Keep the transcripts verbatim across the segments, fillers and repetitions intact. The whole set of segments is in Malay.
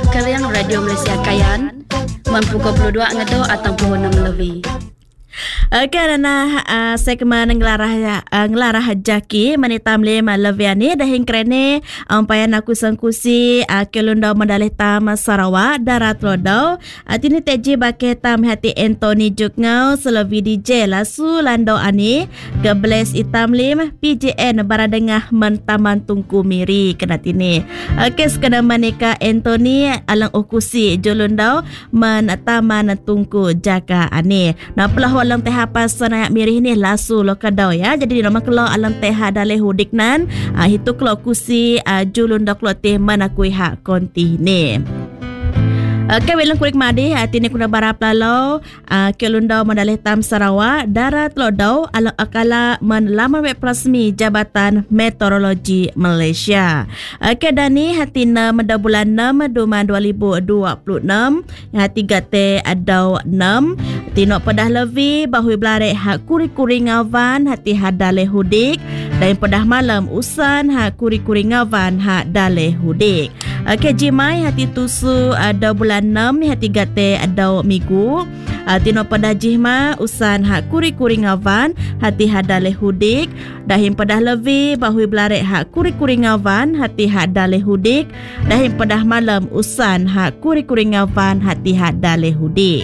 sekalian Radio Malaysia Kayan Mempukul puluh dua ngedo atau puluh enam lebih. Okey, Nana, uh, segmen ngelarah uh, ngelarah jaki menitam lima leviani dahing krene umpayan aku sangkusi uh, kelunda medalih tam Sarawak darat lodau atini teji baketam hati Anthony Jukngau selevi D J lasu landau ani gebles itam lim P J N baradengah mentaman tungku miri kena tini. Okey, sekena manika Anthony alang ukusi jolundau mentaman tungku jaka ani. Nah pelah walang teh apa senayak mirih ni lasu lo kadau ya. Jadi nama kelo alam teh daleh hudik nan uh, hitu kelo kusi uh, julun dak lo teh mana kui hak konti ni. Okey, welang kurik madi hati ni kuna barap lalau uh, kelundau mandalih tam Sarawak darat lodau ala akala menlamar web rasmi Jabatan Meteorologi Malaysia. Okey, dani hati na menda bulan enam dua ribu dua puluh enam hati gate adau enam tino pedah levi bahui belare hak kuri-kuri ngawan hati hadale hudik dan pedah malam usan hak kuri-kuri ngawan hak dale hudik. Okey, jimai hati tusu ada bulan enam hati gate ada minggu uh, tino pada jihma usan hak kuri-kuri ngawan hati hadale hudik dahim pedah levi bahui belare hak kuri-kuri ngawan hati hadale hudik dahim pedah malam usan hak kuri-kuri ngawan hati hadale hudik.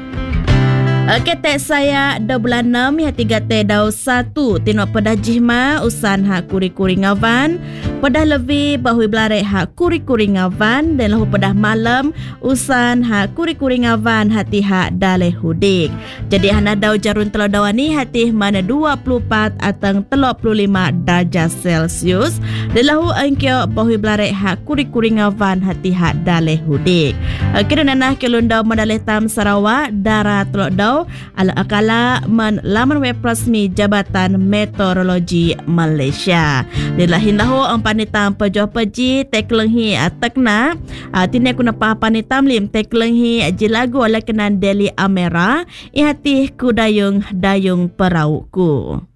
Okey, tek saya dua bulan enam hati gate dau satu tino pedah jihma usan hak kuri-kuri ngawan pedah levi bahui belare hak kuri-kuri ngawan dan lahu pedah malam usan hak kuri-kuri ngawan hati hak daleh hudik. Jadi hana dau jarun telodau ni hati mana dua puluh empat atang tiga puluh lima darjah Celsius dan lahu angkio bahui belare hak kuri-kuri ngawan hati hak daleh hudik. Okey, nanah kelundau mandalih tam Sarawak darat telodau ala akala man laman web rasmi Jabatan Meteorologi Malaysia. Dilahin lahu ang panitam pejoh peji teklenghi atakna tine kuna pa panitam lim teklenghi jilagu ala kenan Deli Amera ihati ku dayung dayung perauku.